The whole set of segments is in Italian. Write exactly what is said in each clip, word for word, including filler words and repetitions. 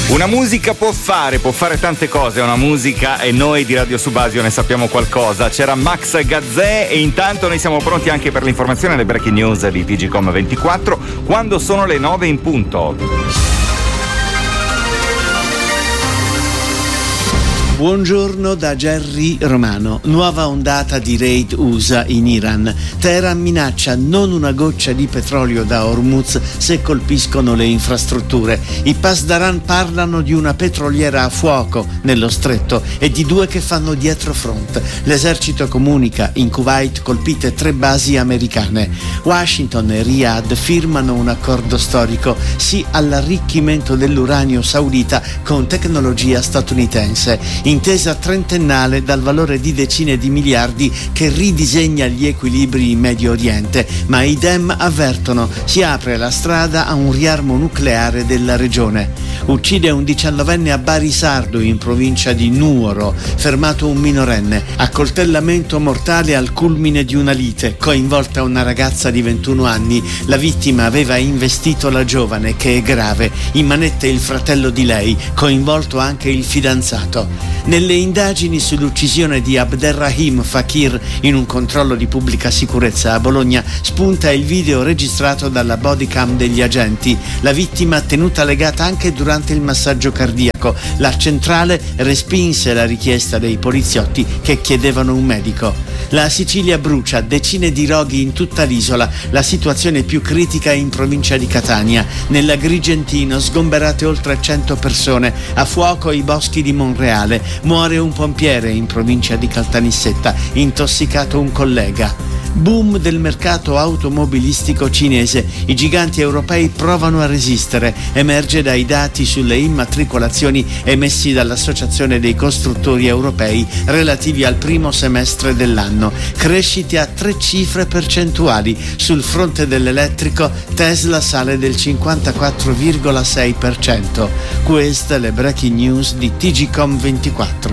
Una musica può fare, può fare tante cose, una musica, e noi di Radio Subasio ne sappiamo qualcosa. C'era Max Gazzè e intanto noi siamo pronti anche per l'informazione e le breaking news di T G Com ventiquattro quando sono le nove in punto. Buongiorno da Gerry Romano. Nuova ondata di raid U S A in Iran. Teheran minaccia non una goccia di petrolio da Hormuz se colpiscono le infrastrutture. I Pasdaran parlano di una petroliera a fuoco nello stretto e di due che fanno dietro front. L'esercito comunica: in Kuwait colpite tre basi americane. Washington e Riyadh firmano un accordo storico, sì all'arricchimento dell'uranio saudita con tecnologia statunitense. Intesa trentennale dal valore di decine di miliardi che ridisegna gli equilibri in Medio Oriente, ma i Dem avvertono: si apre la strada a un riarmo nucleare della regione. Uccide un diciannovenne a Barisardo in provincia di Nuoro, fermato un minorenne. Accoltellamento mortale al culmine di una lite, coinvolta una ragazza di ventuno anni. La vittima aveva investito la giovane, che è grave, in manette il fratello di lei, coinvolto anche il fidanzato. Nelle indagini sull'uccisione di Abderrahim Fakir in un controllo di pubblica sicurezza a Bologna spunta il video registrato dalla bodycam degli agenti. La vittima tenuta legata anche durante il massaggio cardiaco. La centrale respinse la richiesta dei poliziotti che chiedevano un medico. La Sicilia brucia, decine di roghi in tutta l'isola. La situazione più critica è in provincia di Catania. Nell'Agrigentino sgomberate oltre cento persone. A fuoco i boschi di Monreale. Muore un pompiere in provincia di Caltanissetta, intossicato un collega. Boom del mercato automobilistico cinese. I giganti europei provano a resistere. Emerge dai dati sulle immatricolazioni emessi dall'Associazione dei Costruttori Europei relativi al primo semestre dell'anno. Crescite a tre cifre percentuali. Sul fronte dell'elettrico Tesla sale del cinquantaquattro virgola sei per cento. Queste le breaking news di T G Com ventiquattro.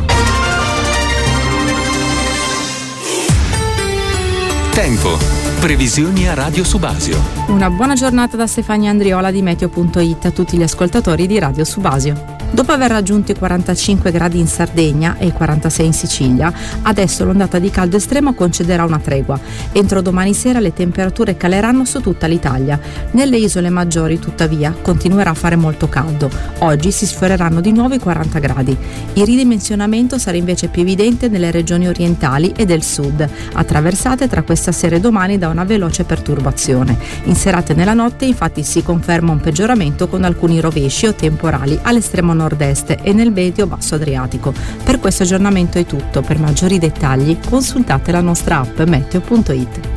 Tempo. Previsioni a Radio Subasio. Una buona giornata da Stefania Andriola di Meteo punto it a tutti gli ascoltatori di Radio Subasio. Dopo aver raggiunto i quarantacinque gradi in Sardegna e i quarantasei in Sicilia, adesso l'ondata di caldo estremo concederà una tregua. Entro domani sera le temperature caleranno su tutta l'Italia. Nelle isole maggiori, tuttavia, continuerà a fare molto caldo. Oggi si sfioreranno di nuovo i quaranta gradi. Il ridimensionamento sarà invece più evidente nelle regioni orientali e del sud, attraversate tra questa sera e domani da una veloce perturbazione. In serata e nella notte, infatti, si conferma un peggioramento con alcuni rovesci o temporali all'estremo nord-est e nel medio-basso Adriatico. Per questo aggiornamento è tutto. Per maggiori dettagli consultate la nostra app Meteo punto it.